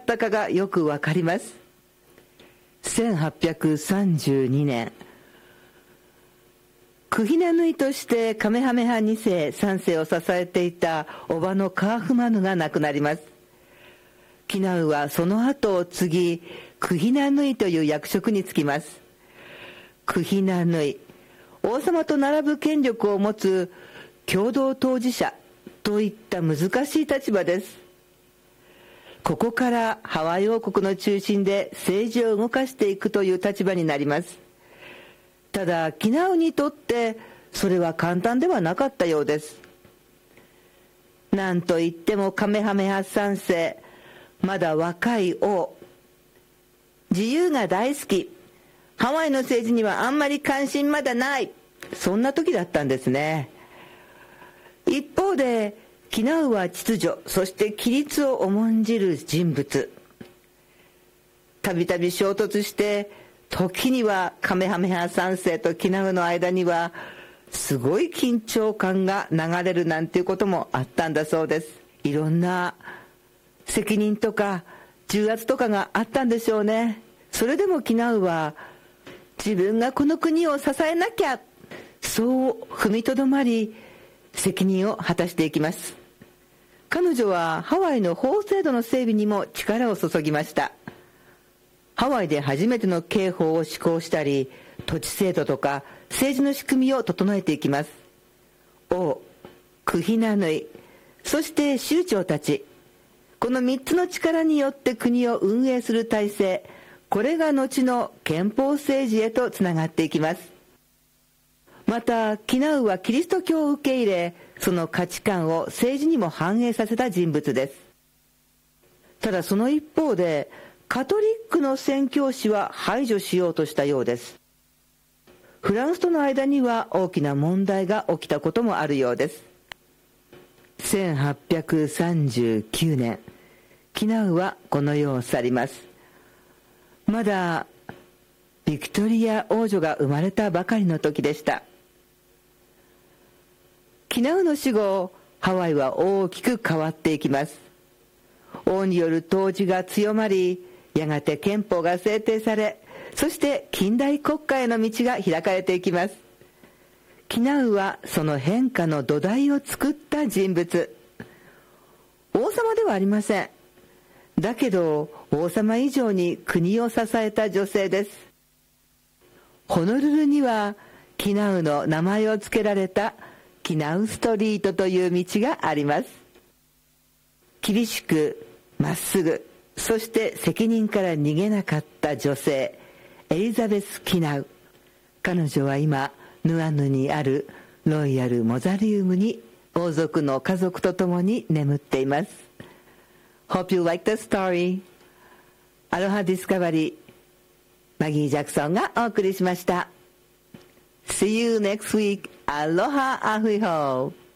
ったかがよくわかります。1832年、クヒナヌイとしてカメハメハ2世3世を支えていた叔母のカーフマヌが亡くなります。キナウはその後を継ぎ、クヒナヌイという役職に就きます。クヒナヌイ、王様と並ぶ権力を持つ共同当事者といった難しい立場です。ここからハワイ王国の中心で政治を動かしていくという立場になります。ただキナウにとってそれは簡単ではなかったようです。なんといってもカメハメハ3世、まだ若い王、自由が大好き、ハワイの政治にはあんまり関心まだない、そんな時だったんですね。一方でキナウは秩序、そして規律を重んじる人物。たびたび衝突して、時にはカメハメハ3世とキナウの間にはすごい緊張感が流れるなんていうこともあったんだそうです。いろんな責任とか重圧とかがあったんでしょうね。それでもキナウは自分がこの国を支えなきゃ、そう踏みとどまり責任を果たしていきます。彼女はハワイの法制度の整備にも力を注ぎました。ハワイで初めての刑法を施行したり、土地制度とか政治の仕組みを整えていきます。王、クヒナヌイ、そして酋長たち、この3つの力によって国を運営する体制、これが後の憲法政治へとつながっていきます。またキナウはキリスト教を受け入れ、その価値観を政治にも反映させた人物です。ただその一方でカトリックの宣教師は排除しようとしたようです。フランスとの間には大きな問題が起きたこともあるようです。1839年、キナウはこの世を去ります。まだビクトリア王女が生まれたばかりの時でした。キナウの死後、ハワイは大きく変わっていきます。王による統治が強まり、やがて憲法が制定され、そして近代国家への道が開かれていきます。キナウはその変化の土台を作った人物。王様ではありません。だけど王様以上に国を支えた女性です。ホノルルにはキナウの名前を付けられたキナウストリートという道があります。厳しくまっすぐ、そして責任から逃げなかった女性、エリザベス・キナウ。彼女は今ヌアヌにあるロイヤル・モザリウムに王族の家族と共に眠っています。 Hope you like the story. アロハディスカバリー、マギー・ジャクソンがお送りしました。 See you next week. アロハアフイホー。